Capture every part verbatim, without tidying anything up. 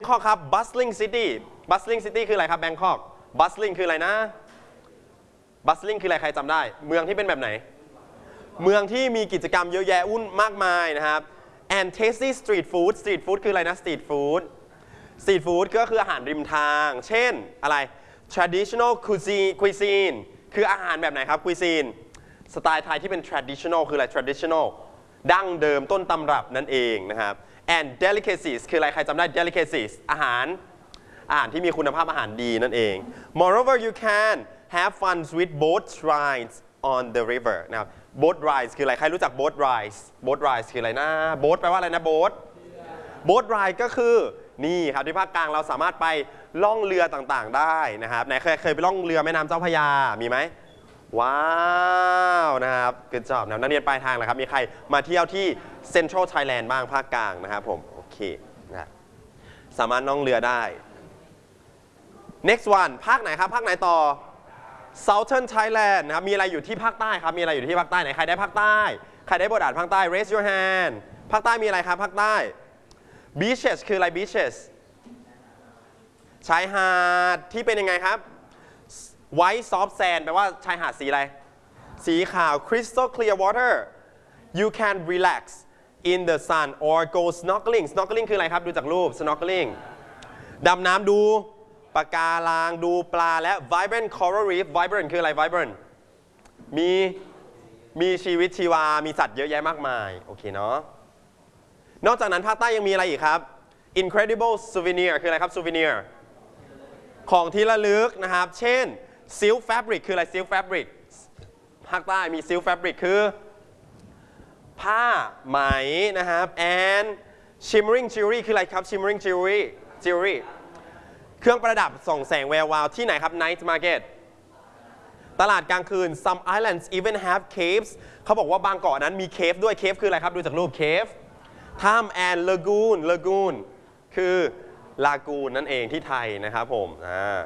ข้อครับ bustling city bustling city คืออะไรครับแบงคอก bustling คืออะไรนะ bustling คืออะไรใครจำได้เมืองที่เป็นแบบไหนเมืองที่มีกิจกรรมเยอะแยะวุ่นมากมายนะครับ and tasty street food street food คืออะไรนะ street food street food ก็คืออาหารริมทางเช่นอะไร traditional cuisine cuisine คืออาหารแบบไหนครับ cuisine สไตล์ไทยที่เป็น traditional คืออะไร traditional ดั้งเดิมต้นตำรับนั่นเองนะครับ and delicacies คืออะไรใครจำได้ delicacies อาหารอาหารที่มีคุณภาพอาหารดีนั่นเอง moreover you can have fun with boat rides on the river นะครับ boat rides คืออะไรใครรู้จัก boat rides boat rides คืออะไรนะ boat แปลว่าอะไรนะ boat boat ride ก็คือนี่ครับที่ภาคกลางเราสามารถไปล่องเรือต่างๆได้นะครับไหนเคยเคยไปล่องเรือแม่น้ำเจ้าพระยามีไหมว้าวนะครับgood jobนะนักเรียนปลายทางนะครับมีใครมาเที่ยวที่ Central Thailand บ้างภาคกลางนะครับผมโอเคนะสามารถล่องเรือได้ next one ภาคไหนครับภาคไหนต่อ Southern Thailand นะครับมีอะไรอยู่ที่ภาคใต้ครับมีอะไรอยู่ที่ภาคใต้ไหนใครได้ภาคใต้ใครได้บทอ่านภาคใต้ raise your hand ภาคใต้มีอะไรครับภาคใต้ beaches คืออะไร beaches ชายหาดที่เป็นยังไงครับ white soft sand แปลว่าชายหาดสีอะไรสีขาว crystal clear water you can relax in the sun or go snorkeling snorkeling คืออะไรครับดูจากรูป snorkeling ดำน้ำดูปะการังดูปลาและ vibrant coral reef vibrant คืออะไร vibrant มีมีชีวิตชีวามีสัตว์เยอะแยะมากมายโอเคเนาะนอกจากนั้นภาคใต้ยังมีอะไรอีกครับ incredible souvenir คืออะไรครับ souvenir ของที่ระลึกนะครับเช่น silk fabric คืออะไร silk fabric ภาคใต้มี silk fabric คือผ้าไหมนะครับ and shimmering jewelry คืออะไรครับ shimmering jewelry jewelry เครื่องประดับส่องแสงแวววาวที่ไหนครับ night market ตลาดกลางคืน some islands even have caves เขาบอกว่าบางเกาะนั้นมี cave ด้วย cave คืออะไรครับดูจากรูป cave ถ้ำ and lagoon lagoon คือลากูนนั่นเองที่ไทยนะครับผมอ่า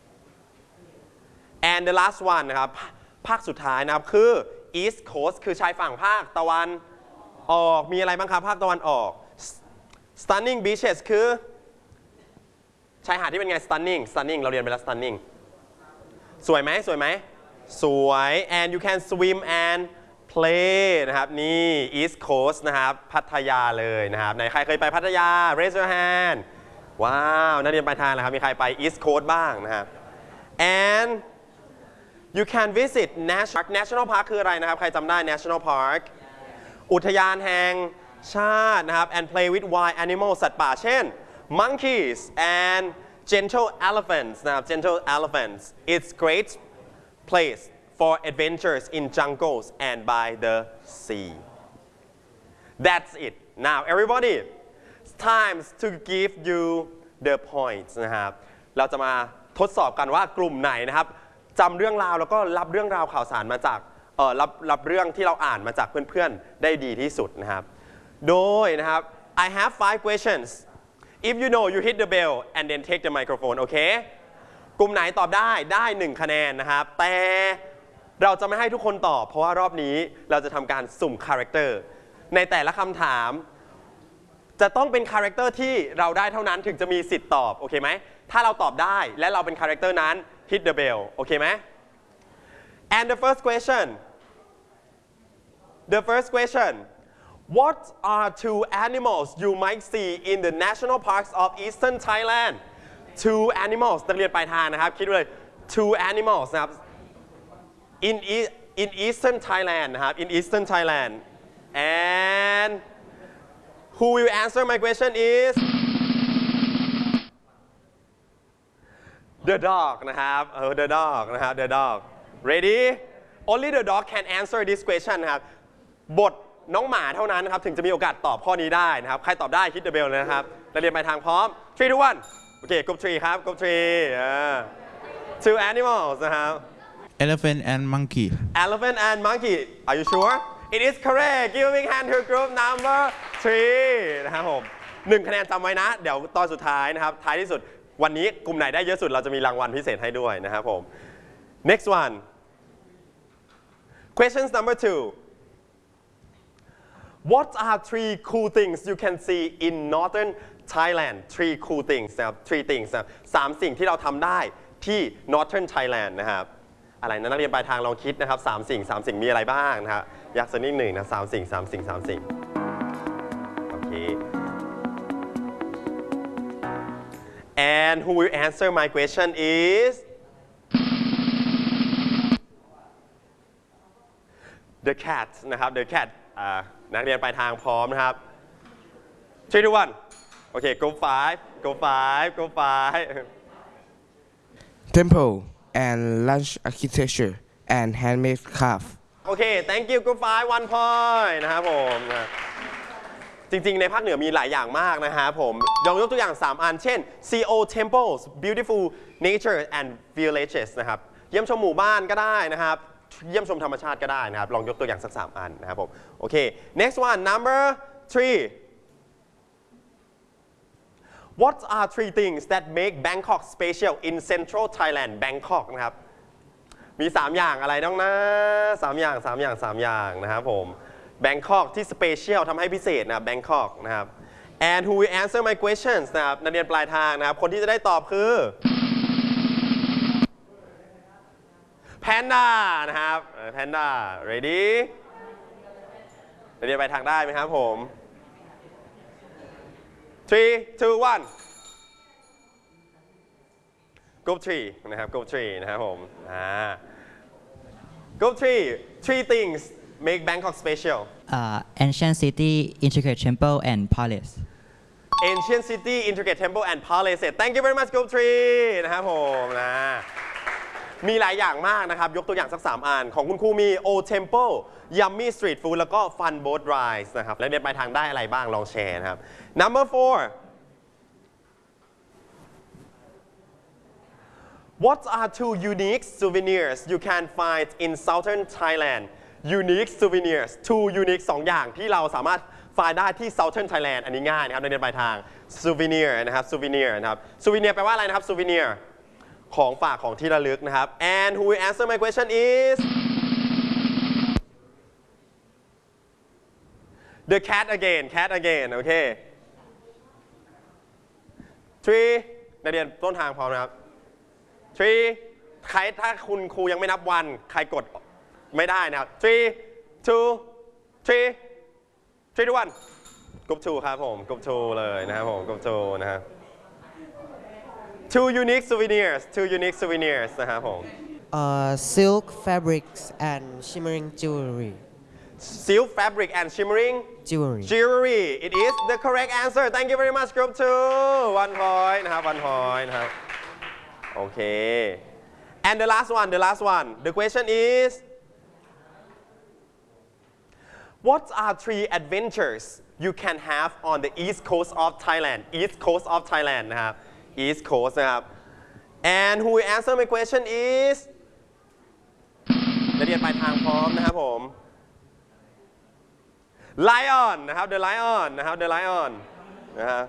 and the last one นะครับภาคสุดท้ายนะครับคือ east coast คือชายฝั่งภาคตะวันออกมีอะไรบ้างครับภาคตะวันออก stunning beaches คือชายหาดที่เป็นไง stunning stunning เราเรียนไปแล้ว stunning สวยไหมสวยไหมสวย and you can swim and play นะครับนี่ east coast นะครับพัทยาเลยนะครับไหนใครเคยไปพัทยา raise your hand ว้าวนักเรียนปลายทางนะครับมีใครไป east coast บ้างนะครับ and you can visit national national park คืออะไรนะครับใครจำได้ national park อุทยานแห่งชาตินะครับ and play with wild animals สัตว์ป่าเช่น monkeys and gentle elephants นะครับ gentle elephants it's great place for adventures in jungles and by the sea that's it now everybody it's time to give you the points นะครับเราจะมาทดสอบกันว่ากลุ่มไหนนะครับจำเรื่องราวแล้วก็รับเรื่องราวข่าวสารมาจากเอ่อรับรับเรื่องที่เราอ่านมาจากเพื่อนๆได้ดีที่สุดนะครับโดยนะครับ I have five questions if you know you hit the bell and then take the microphone โอเคกลุ่มไหนตอบได้ได้หนึ่งคะแนนนะครับแต่เราจะไม่ให้ทุกคนตอบเพราะว่ารอบนี้เราจะทำการสุ่มคาแรคเตอร์ในแต่ละคำถามจะต้องเป็นคาแรคเตอร์ที่เราได้เท่านั้นถึงจะมีสิทธิ์ตอบโอเคไหมถ้าเราตอบได้และเราเป็นคาแรคเตอร์นั้น hit the bell โอเคไหม and the first question the first question what are two animals you might see in the national parks of eastern Thailand two animals นักเรียนปลายทางนะครับคิดเลย two animals นะครับ in in eastern Thailand นะครับ in eastern Thailand and who will answer my question is the dog นะครับเออ the dog นะครับ the dog ready only the dog can answer this question นะครับบทน้องหมาเท่านั้นนะครับถึงจะมีโอกาสตอบข้อนี้ได้นะครับใครตอบได้ hit the bell เลยนะครับเราเรียนไปทางพร้อม three two one โอเค group three ครับ group three two animals นะครับ elephant and monkey elephant and monkey are you sure it is correct giving hand to group number three นะครับผมหนึ่งคะแนนจำไว้นะเดี๋ยวตอนสุดท้ายนะครับท้ายที่สุดวันนี้กลุ่มไหนได้เยอะสุดเราจะมีรางวัลพิเศษให้ด้วยนะครับผม next one questions number two what are three cool things you can see in northern Thailand three cool things นะครับ three things นะครับสามสิ่งที่เราทำได้ที่ Northern Thailand นะครับอะไรนะนักเรียนปลายทางลองคิดนะครับสามสิ่งสามสิ่งมีอะไรบ้างนะครับอยากสักนิดหนึ่งนะสามสิ่งสามสิ่งสามสิ่งโอเค and who will answer my question is the cat นะครับ the cat อ่านักเรียนปลายทางพร้อมนะครับ three two one โอเค go five go five go five Temple and lunch architecture and handmade craft โอเค thank you go five one point นะครับผมนะจริงๆในภาคเหนือมีหลายอย่างมากนะครับผมลองยกตัวอย่างสามอันเช่น ซี โอ temples beautiful nature and villages นะครับเยี่ยมชมหมู่บ้านก็ได้นะครับเยี่ยมชมธรรมชาติก็ได้นะครับลองยกตัวอย่างสักสามอันนะครับผมโอเค next one number three What are three things that make Bangkok special in Central Thailand Bangkok นะครับมีสามอย่างอะไรน้องนะสามอย่างสามอย่างสามอย่างนะครับผม Bangkok ที่ special ทำให้พิเศษนะ Bangkok นะครับ and who will answer my questions นะครับนักเรียนปลายทางนะครับคนที่จะได้ตอบคือ Panda นะครับ Panda ready นักเรียนปลายทางได้ไหมครับผม three two one group three นะครับ group three นะครับผมอ่า group three three things make Bangkok special uh, ancient city, intricate temple, and palace. ancient city intricate temple and palace thank you very much group three นะครับผมนะมีหลายอย่างมากนะครับยกตัวอย่างสักสามอันของคุณครูมี old temple yummy street food แล้วก็ fun boat rides นะครับและเรียนไปทางได้อะไรบ้างลองแชร์นะครับ number four What are two unique souvenirs you can find in southern Thailand unique souvenirs two unique สองอย่างที่เราสามารถ find ได้ที่ southern Thailand อันนี้ง่ายนะครับในเรียนปลายทาง souvenir นะครับ souvenir นะครับ souvenir แปลว่าอะไรนะครับ souvenir ของฝากของที่ระลึกนะครับ and who will answer my question is the cat again cat again โอเค three นักเรียนต้นทางพร้อมนะครับ three ใครถ้าคุณครูยังไม่นับวันใครกดไม่ได้นะครับ three two three three two one กรุ๊ป two ครับผมกรุ๊ป two เลยนะครับผมกรุ๊ป two นะครับ two unique souvenirs two unique souvenirs นะครับผม Uh, silk fabrics and shimmering jewelry. silk fabric and shimmering Jewelry. jewelry it is the correct answer thank you very much group two one point นะครับ one point นะครับโอเค and the last one the last one the question is what are three adventures you can have on the east coast of Thailand east coast of Thailand นะครับ east coast นะครับ and who will answer my question is นักเรียนปลายทางพร้อมนะครับผม lion นะครับ the lion นะครับ the lion นะฮะ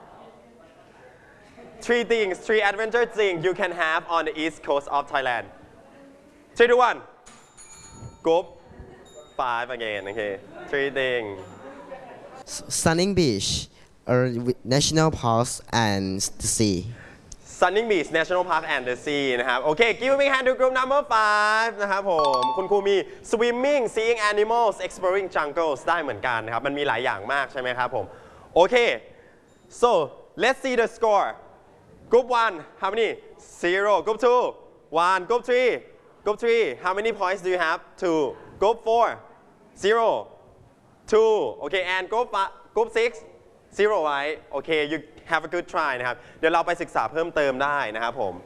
three things three adventure things you can have on the east coast of Thailand three two one group five again okay three things Stunning beach, a national parks, and the sea. Sunning Beach National Park and the Sea นะครับโอเค give a big hand to group number five นะครับผมคุณครูมี swimming seeing animals exploring jungles ได้เหมือนกันนะครับมันมีหลายอย่างมากใช่ไหมครับผมโอเค so let's see the score group one how many zero group two one group three group three how many points do you have two group four zero two okay and group five group six zero ไว้โอเค you have a good try นะครับเดี๋ยวเราไปศึกษาเพิ่มเติมได้นะครับผม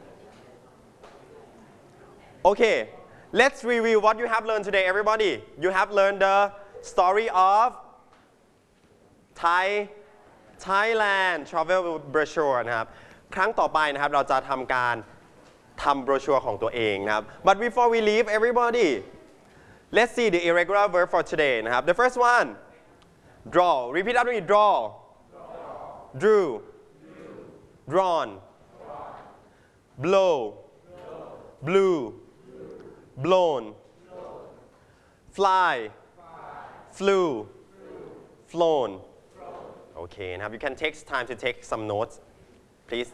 โอเค let's review what you have learned today everybody you have learned the story of Thai Thailand travel brochure นะครับครั้งต่อไปนะครับเราจะทำการทำ brochure ของตัวเองนะครับ but before we leave everybody let's see the irregular verb for today นะครับ the first one draw repeat after me draw drew drawn blow blew blown fly flew flown โอเคนะครับ you can take time to take some notes please